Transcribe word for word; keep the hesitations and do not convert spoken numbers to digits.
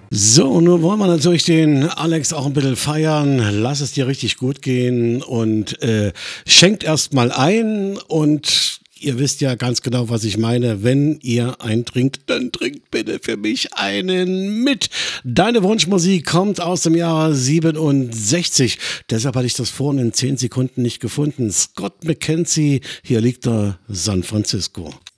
So, nun wollen wir natürlich den Alex auch ein bisschen feiern. Lass es dir richtig gut gehen und äh, schenkt erst mal ein und ihr wisst ja ganz genau, was ich meine. Wenn ihr eintrinkt, dann trinkt bitte für mich einen mit. Deine Wunschmusik kommt aus dem Jahre siebenundsechzig. Deshalb hatte ich das vorhin in zehn Sekunden nicht gefunden. Scott McKenzie, hier liegt er, San Francisco.